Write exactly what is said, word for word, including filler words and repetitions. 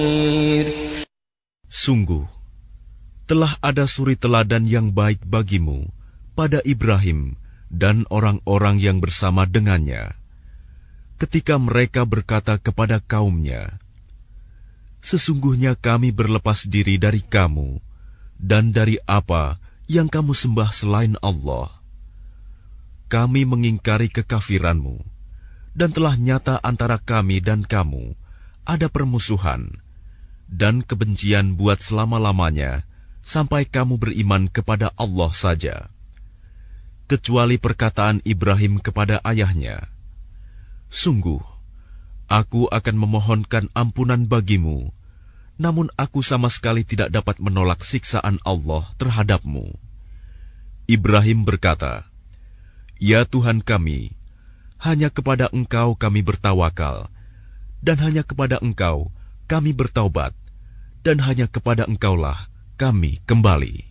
Sungguh, telah ada suri teladan yang baik bagimu pada Ibrahim dan orang-orang yang bersama dengannya, ketika mereka berkata kepada kaumnya, "Sesungguhnya kami berlepas diri dari kamu dan dari apa yang kamu sembah selain Allah. Kami mengingkari kekafiranmu, dan telah nyata antara kami dan kamu ada permusuhan dan kebencian buat selama-lamanya sampai kamu beriman kepada Allah saja. Kecuali perkataan Ibrahim kepada ayahnya, 'Sungguh, aku akan memohonkan ampunan bagimu, namun aku sama sekali tidak dapat menolak siksaan Allah terhadapmu.' Ibrahim berkata, 'Ya Tuhan kami, hanya kepada Engkau kami bertawakal, dan hanya kepada Engkau kami bertaubat, dan hanya kepada Engkaulah kami kembali.'"